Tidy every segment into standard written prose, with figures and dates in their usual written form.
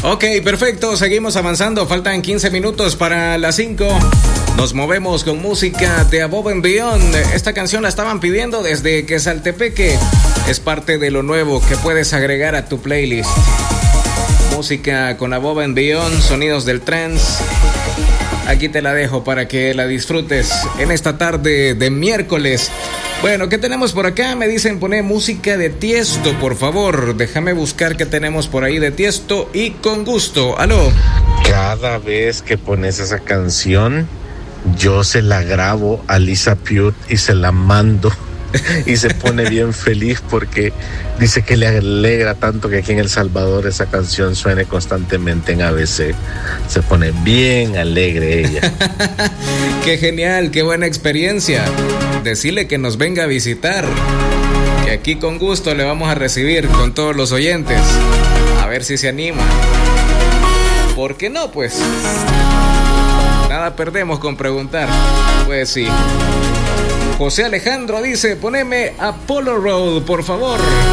Ok, perfecto, seguimos avanzando, faltan 15 minutos para las 5. Nos movemos con música de Above and Beyond. Esta canción la estaban pidiendo desde Quesaltepeque. Es parte de lo nuevo que puedes agregar a tu playlist. Música con Above and Beyond, sonidos del trance. Aquí te la dejo para que la disfrutes en esta tarde de miércoles. Bueno, ¿qué tenemos por acá? Me dicen poner música de Tiesto, por favor. Déjame buscar qué tenemos por ahí de Tiesto y con gusto. Aló. Cada vez que pones esa canción, yo se la grabo a Lisa Pute y se la mando. Y se pone bien feliz porque dice que le alegra tanto que aquí en El Salvador esa canción suene constantemente en ABC. Se pone bien alegre ella. Qué genial, qué buena experiencia. Decirle que nos venga a visitar, que aquí con gusto le vamos a recibir con todos los oyentes. A ver si se anima. ¿Por qué no, pues? Nada perdemos con preguntar. Pues sí. José Alejandro dice, poneme Apollo Road, por favor.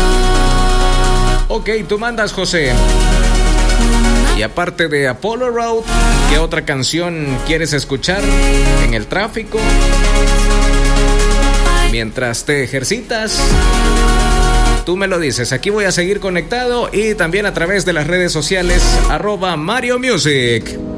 Ok, tú mandas, José. Y aparte de Apollo Road, ¿qué otra canción quieres escuchar en el tráfico? Mientras te ejercitas, tú me lo dices. Aquí voy a seguir conectado y también a través de las redes sociales @Mario Music.